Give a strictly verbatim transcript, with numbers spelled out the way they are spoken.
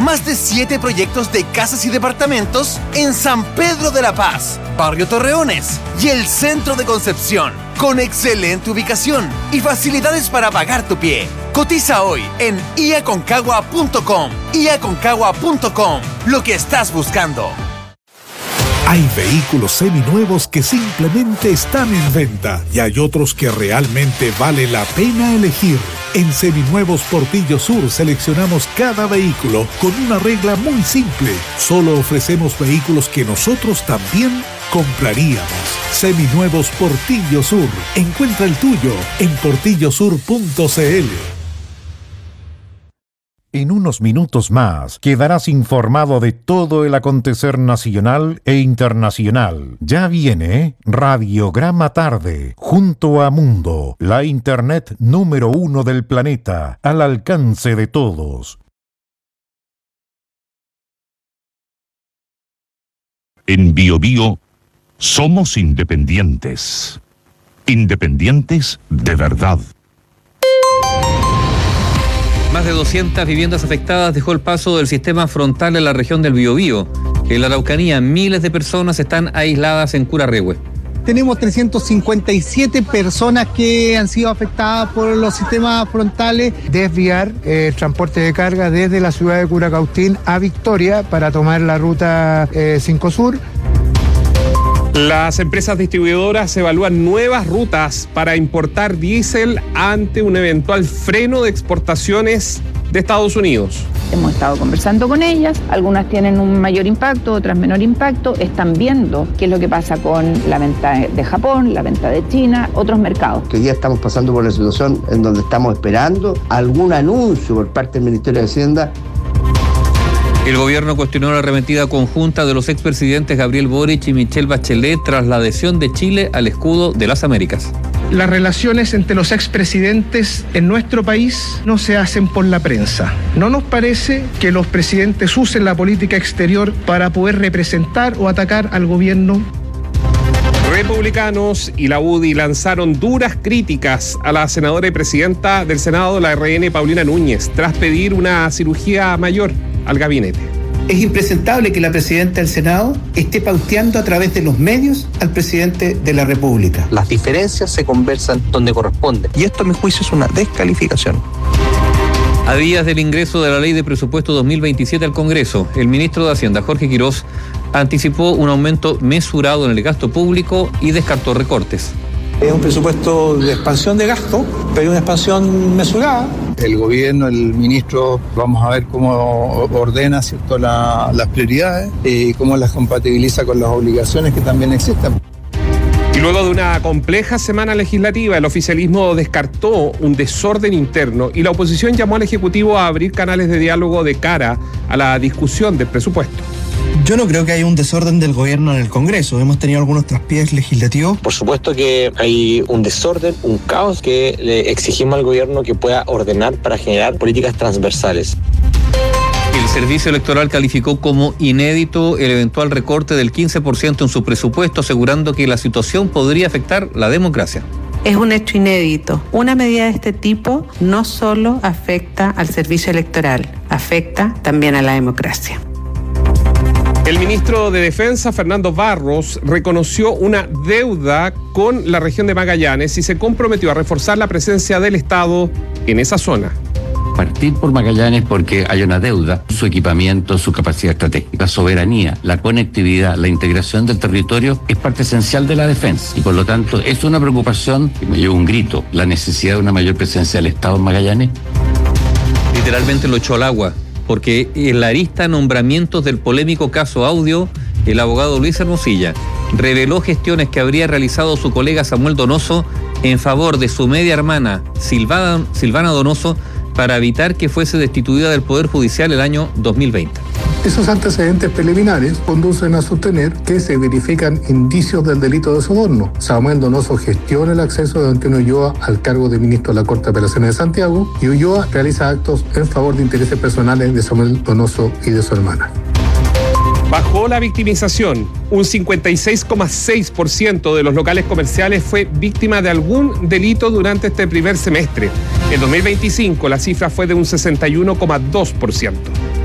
Más de siete proyectos de casas y departamentos en San Pedro de la Paz, Barrio Torreones y el centro de Concepción, con excelente ubicación y facilidades para pagar tu pie. Cotiza hoy en i a concagua punto com. i a concagua punto com. Lo que estás buscando. Hay vehículos seminuevos que simplemente están en venta y hay otros que realmente vale la pena elegir. En Seminuevos Portillo Sur seleccionamos cada vehículo con una regla muy simple. Solo ofrecemos vehículos que nosotros también compraríamos. Seminuevos Portillo Sur. Encuentra el tuyo en portillo sur punto c l. En unos minutos más quedarás informado de todo el acontecer nacional e internacional. Ya viene Radiograma Tarde, junto a Mundo, la internet número uno del planeta, al alcance de todos. En Bio Bio somos independientes. Independientes de verdad. Más de doscientas viviendas afectadas dejó el paso del sistema frontal en la región del Biobío. En la Araucanía, miles de personas están aisladas en Curarrehue. Tenemos trescientas cincuenta y siete personas que han sido afectadas por los sistemas frontales. Desviar el eh, transporte de carga desde la ciudad de Curacautín a Victoria para tomar la ruta eh, cinco Sur. Las empresas distribuidoras evalúan nuevas rutas para importar diésel ante un eventual freno de exportaciones de Estados Unidos. Hemos estado conversando con ellas, algunas tienen un mayor impacto, otras menor impacto, están viendo qué es lo que pasa con la venta de Japón, la venta de China, otros mercados. Que hoy día estamos pasando por una situación en donde estamos esperando algún anuncio por parte del Ministerio de Hacienda. El gobierno cuestionó la arremetida conjunta de los expresidentes Gabriel Boric y Michelle Bachelet tras la adhesión de Chile al escudo de las Américas. Las relaciones entre los expresidentes en nuestro país no se hacen por la prensa. No nos parece que los presidentes usen la política exterior para poder representar o atacar al gobierno. Republicanos y la U D I lanzaron duras críticas a la senadora y presidenta del Senado, la R N, Paulina Núñez, tras pedir una cirugía mayor al gabinete. Es impresentable que la presidenta del Senado esté pauteando a través de los medios al presidente de la República. Las diferencias se conversan donde corresponde. Y esto, a mi juicio, es una descalificación. A días del ingreso de la Ley de Presupuesto dos mil veintisiete al Congreso, el ministro de Hacienda, Jorge Quirós, anticipó un aumento mesurado en el gasto público y descartó recortes. Es un presupuesto de expansión de gasto, pero una expansión mesurada. El gobierno, el ministro, vamos a ver cómo ordena, ¿cierto?, la, las prioridades y cómo las compatibiliza con las obligaciones que también existen. Y luego de una compleja semana legislativa, el oficialismo descartó un desorden interno y la oposición llamó al Ejecutivo a abrir canales de diálogo de cara a la discusión del presupuesto. Yo no creo que haya un desorden del gobierno en el Congreso. Hemos tenido algunos traspiés legislativos. Por supuesto que hay un desorden, un caos que le exigimos al gobierno que pueda ordenar para generar políticas transversales. El Servicio Electoral calificó como inédito el eventual recorte del quince por ciento en su presupuesto, asegurando que la situación podría afectar la democracia. Es un hecho inédito. Una medida de este tipo no solo afecta al servicio electoral, afecta también a la democracia. El ministro de Defensa, Fernando Barros, reconoció una deuda con la región de Magallanes y se comprometió a reforzar la presencia del Estado en esa zona. Partir por Magallanes porque hay una deuda, su equipamiento, su capacidad estratégica, la soberanía, la conectividad, la integración del territorio es parte esencial de la defensa y por lo tanto es una preocupación que me lleva un grito, la necesidad de una mayor presencia del Estado en Magallanes. Literalmente lo echó al agua, porque en la arista nombramientos del polémico caso Audio, el abogado Luis Hermosilla reveló gestiones que habría realizado su colega Samuel Donoso en favor de su media hermana Silvana, Silvana Donoso para evitar que fuese destituida del Poder Judicial el año dos mil veinte. Esos antecedentes preliminares conducen a sostener que se verifican indicios del delito de soborno. Samuel Donoso gestiona el acceso de Antonio Ulloa al cargo de ministro de la Corte de Apelaciones de Santiago y Ulloa realiza actos en favor de intereses personales de Samuel Donoso y de su hermana. Bajó la victimización. Un cincuenta y seis coma seis por ciento de los locales comerciales fue víctima de algún delito durante este primer semestre. En dos mil veinticinco la cifra fue de un sesenta y uno coma dos por ciento.